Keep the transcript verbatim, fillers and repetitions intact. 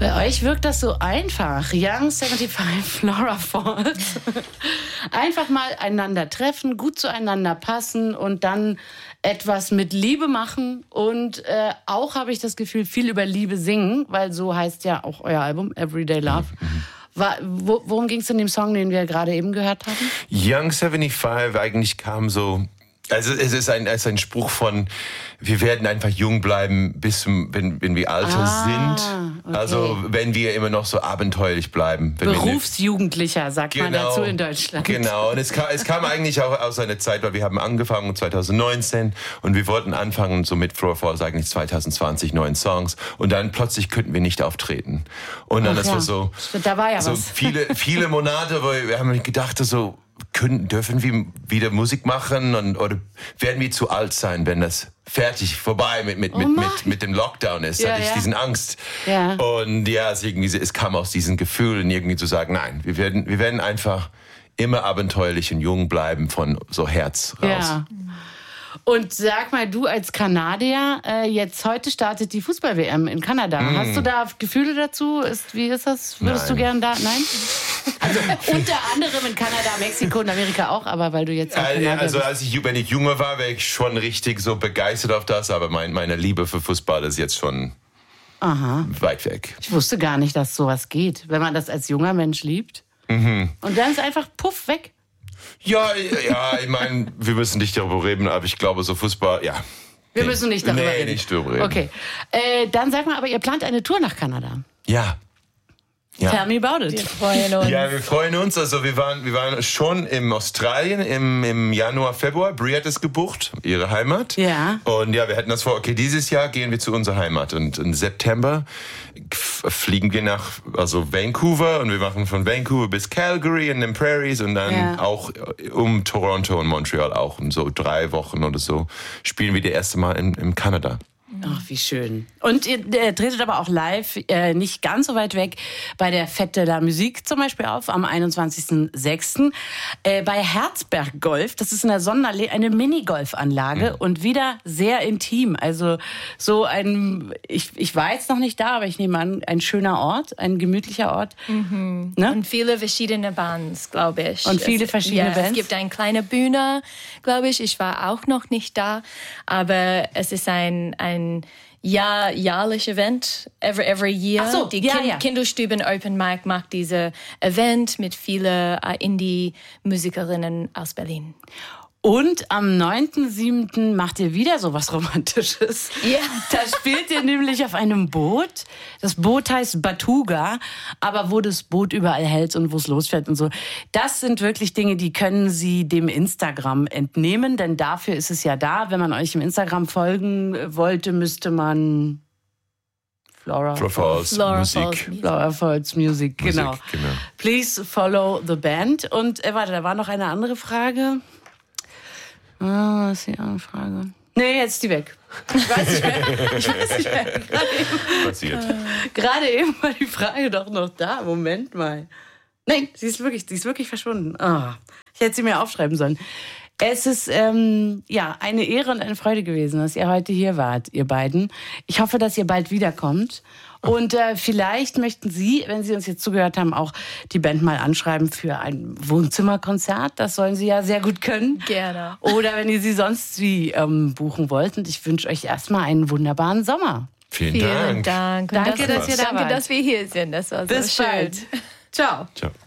Bei euch wirkt das so einfach. Young fünfundsiebzig, Flora Falls. Einfach mal einander treffen, gut zueinander passen und dann etwas mit Liebe machen. Und äh, auch habe ich das Gefühl, viel über Liebe singen, weil so heißt ja auch euer Album, Everyday Love. War, wo, worum ging es in dem Song, den wir gerade eben gehört haben? Young fünfundsiebzig eigentlich kam so... Also es ist ein, es ist ein Spruch von, wir werden einfach jung bleiben, bis wenn, wenn wir alt Ah, sind. okay. Also wenn wir immer noch so abenteuerlich bleiben. Wenn Berufsjugendlicher, sagt man Genau, dazu in Deutschland. Genau, und es kam, es kam eigentlich auch aus einer Zeit, weil wir haben angefangen zwanzig neunzehn und wir wollten anfangen so mit Flora Falls eigentlich zwanzig zwanzig neuen Songs und dann plötzlich könnten wir nicht auftreten. Und dann Ach das ja. war so, Da war ja so was. viele, viele Monate, wo wir haben gedacht, so, können, dürfen wir wieder Musik machen und, oder werden wir zu alt sein, wenn das fertig vorbei mit, mit, Oh mit, Mann. mit, mit dem Lockdown ist? Ja, Hatte ich ja. diesen Angst. Ja. Und ja, es, irgendwie, es kam aus diesen Gefühlen irgendwie zu sagen, nein, wir werden, wir werden einfach immer abenteuerlich und jung bleiben von so Herz raus. Ja. Und sag mal, du als Kanadier, äh, jetzt heute startet die Fußball-W M in Kanada. Mm. Hast du da Gefühle dazu? Ist, wie ist das? Würdest Nein. du gern da? Nein? Also unter anderem in Kanada, Mexiko und Amerika auch, aber weil du jetzt auch Kanadier Also bist. als ich, wenn ich jünger war, war ich schon richtig so begeistert auf das, aber mein, meine Liebe für Fußball ist jetzt schon Aha. weit weg. Ich wusste gar nicht, dass sowas geht, wenn man das als junger Mensch liebt. Mhm. Und dann ist einfach puff weg. Ja, ja, ich meine, wir müssen nicht darüber reden, aber ich glaube, so Fußball, ja. Wir Nee. müssen nicht darüber nee, reden. nicht darüber reden. Okay. Äh, dann sag mal, aber ihr plant eine Tour nach Kanada. Ja. Ja. Tell me about it. Wir freuen uns. Ja, wir freuen uns. Also wir waren, wir waren schon in Australien im, im Januar, Februar. Brie hat es gebucht, ihre Heimat. Ja. Und ja, wir hatten das vor, okay, dieses Jahr gehen wir zu unserer Heimat. Und im September f- fliegen wir nach also Vancouver und wir machen von Vancouver bis Calgary in den Prairies und dann Ja. auch um Toronto und Montreal auch. Und so drei Wochen oder so spielen wir das erste Mal in, in Kanada. Ach, wie schön. Und ihr äh, tretet aber auch live, äh, nicht ganz so weit weg, bei der Fête de la Musique zum Beispiel auf, am einundzwanzigsten sechsten Äh, bei Herzberg Golf, das ist in der Sonderlee eine Minigolfanlage Mhm. und wieder sehr intim. Also so ein, ich, ich war jetzt noch nicht da, aber ich nehme an, ein schöner Ort, ein gemütlicher Ort. Mhm. Ne? Und viele verschiedene Bands, glaube ich. Und viele es, verschiedene ja, Bands? Es gibt eine kleine Bühne, glaube ich. Ich war auch noch nicht da, aber es ist ein, ein Jahr, jährliches Event, every, every year. Ach so, Die ja, kind, ja. Kinderstuben Open Mic macht diese Event mit vielen uh, Indie-Musikerinnen aus Berlin. Und am neunten siebten macht ihr wieder so was Romantisches. Ja. Da spielt ihr nämlich auf einem Boot. Das Boot heißt Batuga, aber wo das Boot überall hält und wo es losfährt und so. Das sind wirklich Dinge, die können Sie dem Instagram entnehmen, denn dafür ist es ja da. Wenn man euch im Instagram folgen wollte, müsste man Flora Flora Falls, Flora Musik. Falls Music. Flora Falls Music, genau. Musik, genau. Please follow the band. Und äh, warte, da war noch eine andere Frage. Ah, was ist die andere Frage? Nee, jetzt ist die weg. Ich weiß nicht mehr. Ich weiß nicht mehr. Gerade eben, Passiert. gerade eben war die Frage doch noch da. Moment mal. Nein, sie ist wirklich, sie ist wirklich verschwunden. Ah, ich hätte sie mir aufschreiben sollen. Es ist ähm, ja eine Ehre und eine Freude gewesen, dass ihr heute hier wart, ihr beiden. Ich hoffe, dass ihr bald wiederkommt. Und äh, vielleicht möchten Sie, wenn Sie uns jetzt zugehört haben, auch die Band mal anschreiben für ein Wohnzimmerkonzert. Das sollen Sie ja sehr gut können. Gerne. Oder wenn ihr sie sonst wie ähm, buchen wollt. Und ich wünsche euch erstmal einen wunderbaren Sommer. Vielen, Vielen Dank. Dank. Und Danke, das, dass ihr da danke, wart. dass wir hier sind. Das war so Bis schön. bald. Ciao. Ciao.